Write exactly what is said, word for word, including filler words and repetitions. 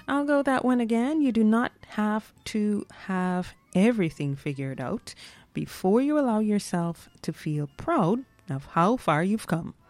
I'll go that one again. You do not have to have everything figured out before you allow yourself to feel proud of how far you've come.